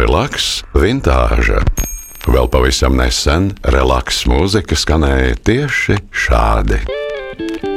Relaks vintāža. Vēl pavisam nesen relaks mūzika skanēja tieši šādi.